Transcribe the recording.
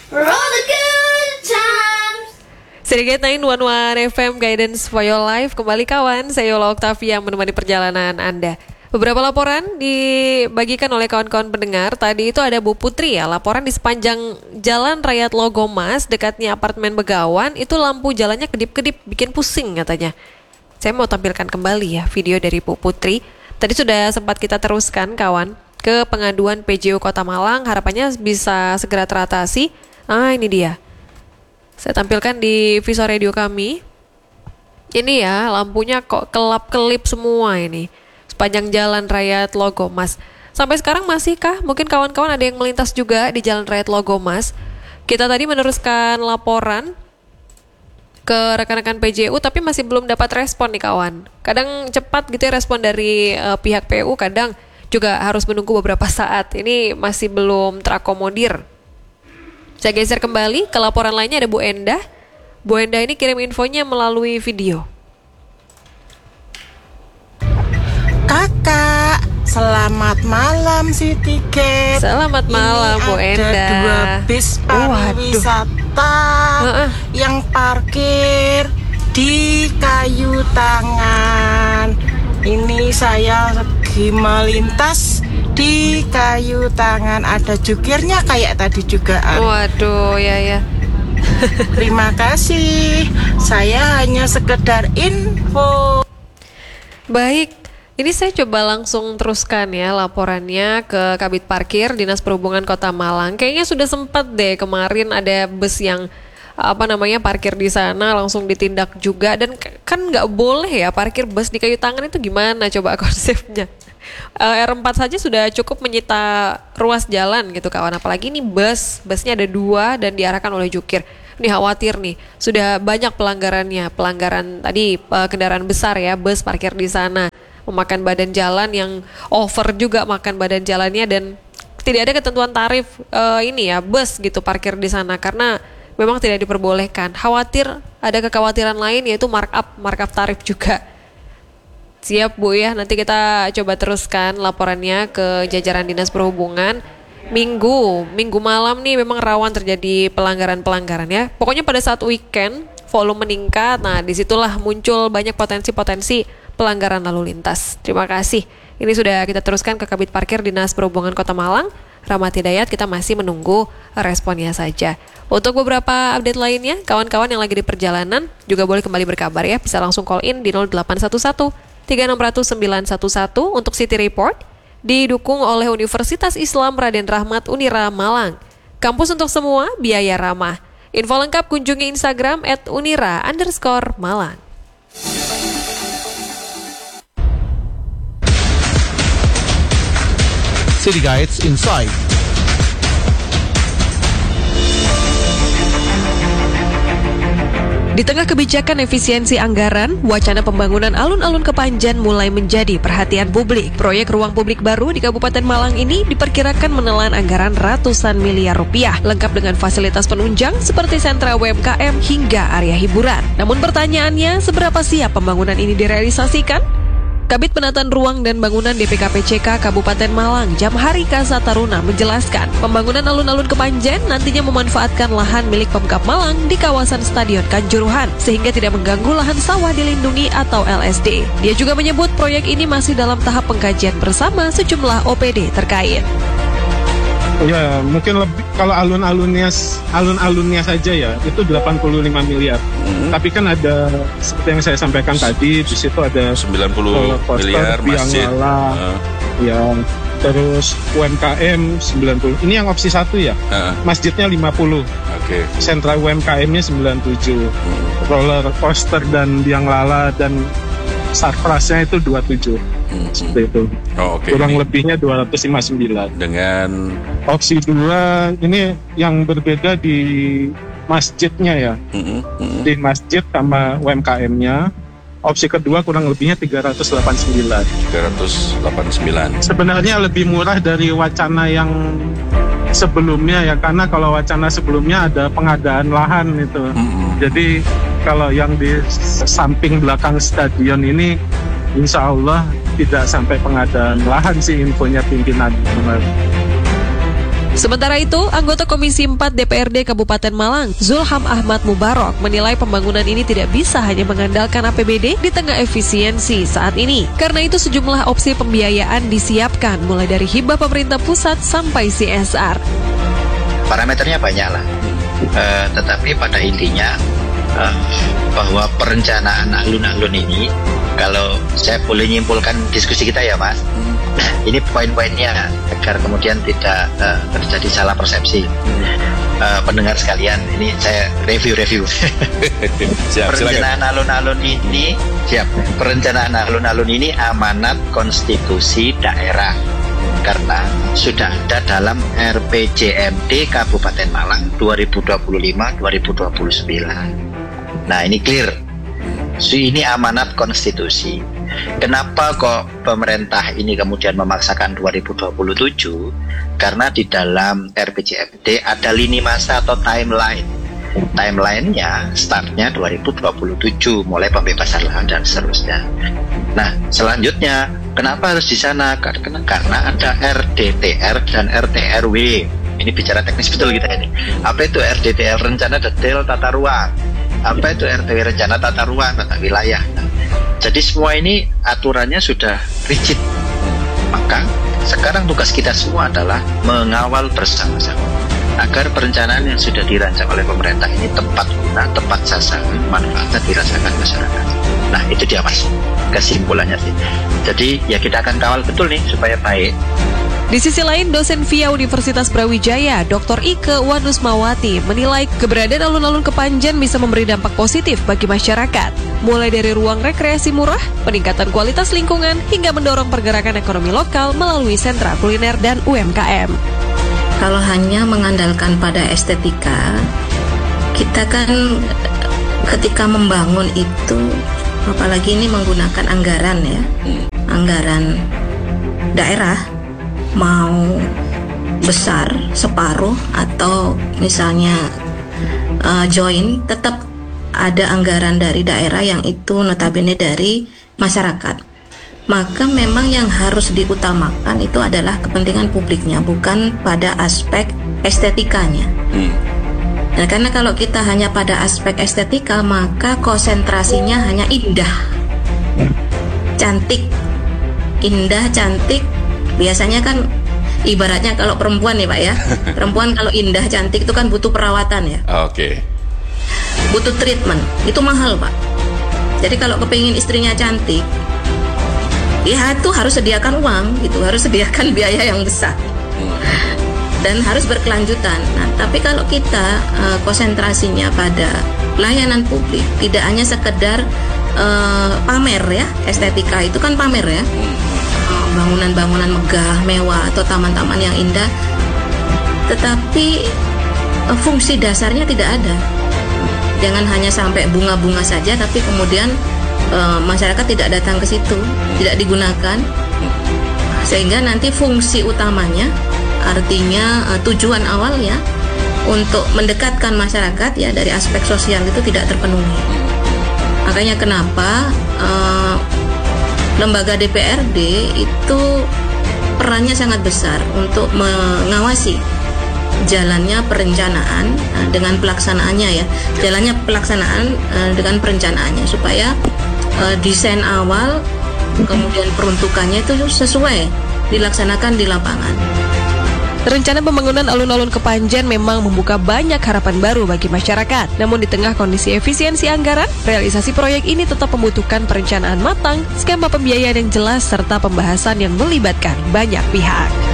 for all the good times. Sedikit 911 FM Guidance for Your Life. Kembali kawan, saya Yola Octavia menemani perjalanan Anda. Beberapa laporan dibagikan oleh kawan-kawan pendengar. Tadi itu ada Bu Putri ya, laporan di sepanjang Jalan Raya Tlogomas dekatnya apartemen Begawan, itu lampu jalannya kedip-kedip, bikin pusing katanya. Saya mau tampilkan kembali ya video dari Bu Putri. Tadi sudah sempat kita teruskan kawan ke pengaduan PJU Kota Malang, harapannya bisa segera teratasi. Ini dia. Saya tampilkan di visor radio kami. Ini ya, lampunya kok kelap-kelip semua ini. Sepanjang Jalan Raya Tlogomas. Sampai sekarang masihkah? Mungkin kawan-kawan ada yang melintas juga di Jalan Raya Tlogomas. Kita tadi meneruskan laporan ke rekan-rekan PJU, tapi masih belum dapat respon nih kawan. Kadang cepat gitu ya respon dari pihak PU, kadang juga harus menunggu beberapa saat. Ini masih belum terakomodir. Saya geser kembali ke laporan lainnya, ada Bu Endah. Bu Endah ini kirim infonya melalui video. Kakak, selamat malam si Tiket. Selamat malam Bu Endah. Ada 2 bis pariwisata yang parkir di Kayu Tangan. Ini saya lagi melintas di Kayu Tangan. Ada jukirnya kayak tadi juga. Waduh, ya. Terima kasih. Saya hanya sekedar info. Baik. Ini saya coba langsung teruskan ya laporannya ke Kabid Parkir Dinas Perhubungan Kota Malang. Kayaknya sudah sempat deh kemarin ada bus yang parkir di sana langsung ditindak juga, dan kan nggak boleh ya parkir bus di Kayu Tangan. Itu gimana coba konsepnya? R4 saja sudah cukup menyita ruas jalan gitu kawan, apalagi ini busnya ada 2 dan diarahkan oleh jukir. Ini khawatir nih, sudah banyak pelanggaran tadi kendaraan besar ya, bus parkir di sana. Memakan badan jalan yang over juga makan badan jalannya, dan tidak ada ketentuan tarif bus gitu parkir di sana karena memang tidak diperbolehkan. Khawatir ada kekhawatiran lain yaitu markup tarif juga. Siap Bu ya, nanti kita coba teruskan laporannya ke jajaran Dinas Perhubungan. Minggu malam nih memang rawan terjadi pelanggaran ya. Pokoknya pada saat weekend volume meningkat. Nah, disitulah muncul banyak potensi pelanggaran lalu lintas. Terima kasih. Ini sudah kita teruskan ke Kabid Parkir Dinas Perhubungan Kota Malang. Rahmat Hidayat, kita masih menunggu responnya saja. Untuk beberapa update lainnya, kawan-kawan yang lagi di perjalanan juga boleh kembali berkabar ya. Bisa langsung call in di 0811 3600 911 untuk City Report. Didukung oleh Universitas Islam Raden Rahmat Unira Malang. Kampus untuk semua, biaya ramah. Info lengkap kunjungi Instagram @unira_Malang. City Guides Inside. Di tengah kebijakan efisiensi anggaran, wacana pembangunan alun-alun Kepanjen mulai menjadi perhatian publik. Proyek ruang publik baru di Kabupaten Malang ini diperkirakan menelan anggaran ratusan miliar rupiah, lengkap dengan fasilitas penunjang seperti sentra UMKM hingga area hiburan. Namun pertanyaannya, seberapa siap pembangunan ini direalisasikan? Kabid Penataan Ruang dan Bangunan DPKPCK Kabupaten Malang, Jamharika Sataruna menjelaskan, pembangunan alun-alun Kepanjen nantinya memanfaatkan lahan milik Pemkab Malang di kawasan Stadion Kanjuruhan, sehingga tidak mengganggu lahan sawah dilindungi atau LSD. Dia juga menyebut proyek ini masih dalam tahap pengkajian bersama sejumlah OPD terkait. Ya, mungkin lebih kalau alun-alunnya saja ya itu 85 miliar. Tapi kan ada seperti yang saya sampaikan tadi, di situ ada 90 miliar masjid. Ya, terus UMKM 90. Ini yang opsi 1 ya. Masjidnya 50. Oke. Sentra UMKM-nya 97. Roller coaster dan biang lala dan sarprasnya itu 27. Seperti itu. Kurang lebihnya 259. Dengan opsi 2 ini yang berbeda di masjidnya ya. Di masjid sama UMKM-nya. Opsi kedua kurang lebihnya 389. Sebenarnya lebih murah dari wacana yang sebelumnya ya, karena kalau wacana sebelumnya ada pengadaan lahan itu. Jadi kalau yang di samping belakang stadion ini insya Allah tidak sampai pengadaan lahan sih infonya pimpinan. Sementara itu, anggota Komisi 4 DPRD Kabupaten Malang, Zulham Ahmad Mubarok, menilai pembangunan ini tidak bisa hanya mengandalkan APBD di tengah efisiensi saat ini. Karena itu sejumlah opsi pembiayaan disiapkan, mulai dari hibah pemerintah pusat sampai CSR. Parameternya banyak lah, tetapi pada intinya bahwa perencanaan alun-alun ini, kalau saya boleh nyimpulkan diskusi kita ya Mas, ini poin-poinnya agar kemudian tidak terjadi salah persepsi. Pendengar sekalian, ini saya review. Perencanaan alun-alun ini perencanaan alun-alun ini amanat konstitusi daerah karena sudah ada dalam RPJMD Kabupaten Malang 2025-2029. Nah, ini clear. Ini amanat konstitusi. Kenapa kok pemerintah ini kemudian memaksakan 2027? Karena di dalam RPJMD ada lini masa atau timeline. Timelinenya startnya 2027, mulai pembebasan lahan dan seterusnya. Nah, selanjutnya kenapa harus di sana? Karena ada RDTR dan RTRW. Ini bicara teknis betul kita ini. Apa itu RDTR? Rencana Detail Tata Ruang. Apa itu RTW? Rencana Tata Ruang, Tata Wilayah. Jadi semua ini aturannya sudah rigid. Maka sekarang tugas kita semua adalah mengawal bersama-sama agar perencanaan yang sudah dirancang oleh pemerintah ini tepat guna, tepat sasaran, manfaatnya dirasakan masyarakat. Nah, itu dia Mas, kesimpulannya sih. Jadi ya kita akan kawal betul nih supaya baik. Di sisi lain, dosen VIA Universitas Brawijaya, Dr. Ike Wanusmawati, menilai keberadaan alun-alun Kepanjen bisa memberi dampak positif bagi masyarakat. Mulai dari ruang rekreasi murah, peningkatan kualitas lingkungan, hingga mendorong pergerakan ekonomi lokal melalui sentra kuliner dan UMKM. Kalau hanya mengandalkan pada estetika, kita kan ketika membangun itu, apalagi ini menggunakan anggaran ya, anggaran daerah, mau besar separuh atau misalnya join, tetap ada anggaran dari daerah yang itu notabene dari masyarakat. Maka memang yang harus diutamakan itu adalah kepentingan publiknya, bukan pada aspek estetikanya. Nah, karena kalau kita hanya pada aspek estetika, maka konsentrasinya hanya indah, cantik, indah, cantik. Biasanya kan ibaratnya kalau perempuan nih Pak ya, perempuan kalau indah, cantik itu kan butuh perawatan ya. Oke. Butuh treatment, itu mahal Pak. Jadi kalau kepingin istrinya cantik, ya itu harus sediakan uang gitu, harus sediakan biaya yang besar dan harus berkelanjutan. Nah, tapi kalau kita konsentrasinya pada layanan publik, tidak hanya sekedar pamer ya, estetika itu kan pamer ya, bangunan-bangunan megah, mewah atau taman-taman yang indah, tetapi fungsi dasarnya tidak ada. Jangan hanya sampai bunga-bunga saja, tapi kemudian masyarakat tidak datang ke situ, tidak digunakan, sehingga nanti fungsi utamanya, artinya tujuan awalnya untuk mendekatkan masyarakat ya dari aspek sosial itu tidak terpenuhi. Makanya kenapa lembaga DPRD itu perannya sangat besar untuk mengawasi jalannya perencanaan dengan pelaksanaannya ya, jalannya pelaksanaan dengan perencanaannya, supaya desain awal kemudian peruntukannya itu sesuai dilaksanakan di lapangan. Rencana pembangunan alun-alun Kepanjen memang membuka banyak harapan baru bagi masyarakat. Namun di tengah kondisi efisiensi anggaran, realisasi proyek ini tetap membutuhkan perencanaan matang, skema pembiayaan yang jelas, serta pembahasan yang melibatkan banyak pihak.